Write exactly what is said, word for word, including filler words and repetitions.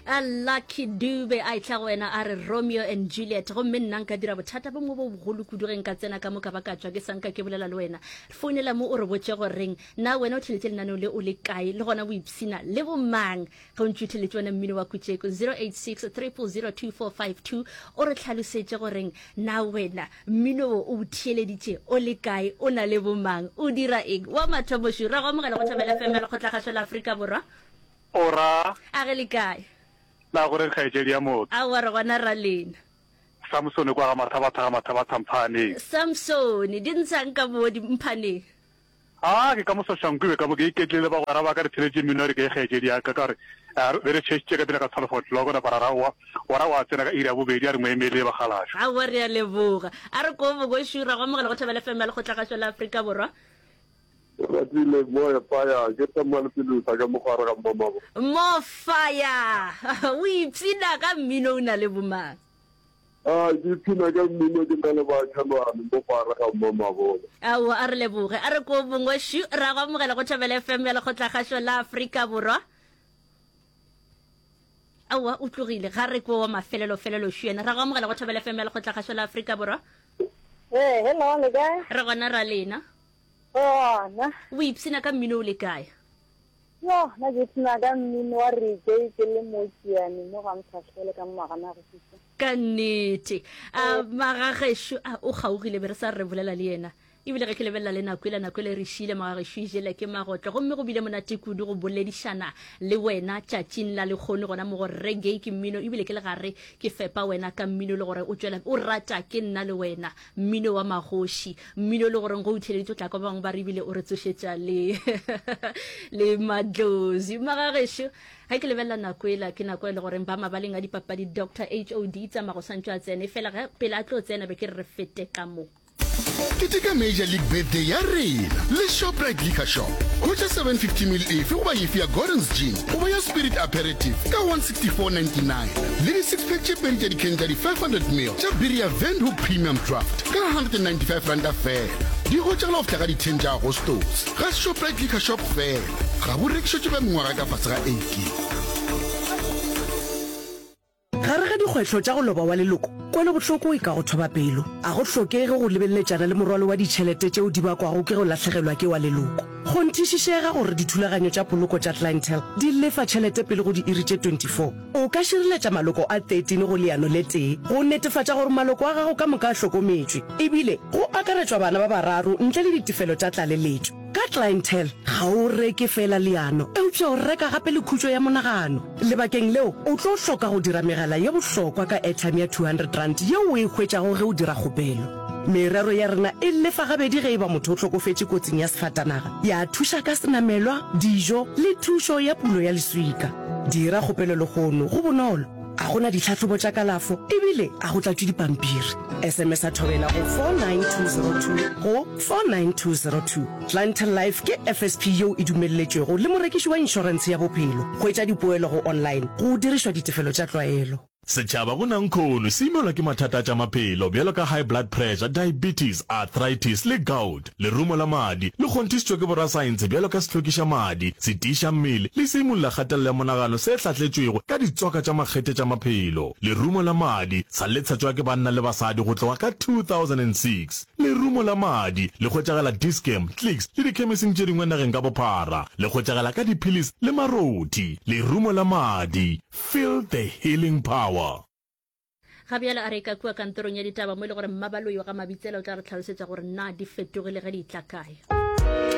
a Lucky Dube a itla go wena a re Romeo and Juliet go mme nna nka dira bothata bo mo bo bogolo kudureng ka tsena ka mo ka ba ka tswa ke sanka ke bolela le wena founela mo o re botse go reng na wena o tlheletse le nano le o le kae le gona bo ipsina le bo mang go ntšhutheletse wena mmino wa kutsheko zero eight six three zero zero two four five two o re tlhalosetse go reng na wena mmino o thieleditse o le kae o na le bo mang o dira eng wa mathomoshi ra go mogela go thabela femela go tlhagasho la Afrika borwa ora a ge le kae la gore khaijedi ya motho a wa re gona ra lena Samson kwa ga mathabatha mathabatha mphane Samson di ntsang ka bo di mphane ah ke ka mo soshankwe ka mo ke iketlele ba gore ba ka re tsheleje minori ke khaijedi ya ka ka re re tshetse ka bina ka telephone logo na para rawa ora wa tsena ka ira bo bedi a re mo emele ba galasho a wa re ya leboga a re go bo go shura go mogela go thabela femela go tlhagasho la Afrika borwa Ratile moya fire ke tamana pele sa ka mogara ka mmamo mo fire o ipsina ka mmino o na le bomang ah ke tsina ka mmino ke nna ba tšhalwana mo fara ka mmamo a wa a re leboge a re go bongwe shu ra go mogela go thabela femela go tlhagasho la Afrika borwa a wa o tlogile ga re go mafelelo felelo shuena ra go mogela go thabela femela go tlhagasho la Afrika borwa eh hello le guy re gona ra lena oh na o ipsina ka mmino o le kae no na ke tsina ka mmino wa re ke ke le mo tsiane mo ga mthatlhele ka magana go tsitsa ka nnete a magagesho a o gaugile be re sa re bolela le yena ibile ge ke lebella le nako ile nako le re shile magagesho jele ke magotlo gomme go bile monate kudu go boledishana le wena tšatšing la le khone gona mo go reggae ke mmino ibile ke le gare ke fepa wena ka mmino le gore o tswela o rata ke nna le wena mmino wa magoshi mmino le gore go utheleditse tla ka bang ba re bile o re tsošetša le le madlozi magagesho ga ke lebella nako ile ke nako ile gore ba mabaleng a dipapadi Doctor H O D tsa mago santšwa a tsene fela ga pele a tlo tsena be ke re fete ka mo Kitika Major League Birthday ya rena le Shoprite Liquor Shop. Kucha seven fifty mil efe uba yifi ya Gordon's Gin uba ya Spirit Aperitif ka one sixty-four ninety-nine. Lili six pack chip and jadi kenjari five hundred mil. Cha biri ya Vendhoek Premium Draft ka one hundred ninety-five rand fair. Di go tsa lofta ka di ten ja agostos. Ga Shoprite Liquor Shop fair. Ga bo rekisho tse ba ngwaga ka fasa ga eighty. Gare ga dikgwetlho tša go loba wa leloko kwano botlhoko e ka go thoba pelo a go tlhokege go lebeletsana le morwalo wa ditšhelete tšeo di bakwago ke go latlhegelwa ke wa leloko go nthišišega gore dithulaganyo tša poloko tša clientele di lefa tšhelete pele go di iri tše twenty-four o ka šireletša maloko a thirteen go leano le tee go netefatša gore maloko a gago ka moka a hlokometšwe ebile go akaretšwa bana ba bararo ntle le ditefelo tša tlaleletšo ka clientele ga o reke fela leano eupša o reka gape le khutšo ya monagano lebakeng leo o tlo hloka go dira megala ye bohlokwa ka airtime ya two hundred rand yeo o e hwetšago ge o dira kgopelo merero ya rena e lefa gabedi ge e ba motho o tlhokofetše kotsing ya sefatanaga ya thuša ka senamelwa dijo le thušo ya pulo ya leswika dira kgopelo le gono go bonolo a gona ditlhatlhobo tša kalafo ebile a go tlatšwe dipampiri sms a thobela go four nine two zero two go four nine two zero two clientele life ke F S P yeo e dumelletšwego le morekiši wa inšorense ya bophelo go etša dipoelo go online go dirišwa ditefelo tša tlwaelo Setšhaba go nang khono se imelwa ke mathata tša maphelo bjalo ka high blood pressure, diabetes, arthritis le gout. Lerumo la madi le kgonthišitšwe ke borasaense bjalo ka sehlokiša madi, setiša mmele le se imolla kgatelelo ya monagano se hlatletšwego ka ditswaka tša makgete tša maphelo. Lerumo la madi sa letšatšwa ke banna le basadi go tloga ka two thousand six. Lerumo la madi le hwetšagala Dischem, Clicks le dikhemising tše dingwe nageng ka bophara. Le hwetšagala ka diphilis le maroti. Lerumo la madi. Feel the healing power. ga bjala a re ka kua kantorong ya ditaba mo e le gore mmabaloi wa ga mabitsela o tla re tlhalosetša gore na di fetogile ge di tla kae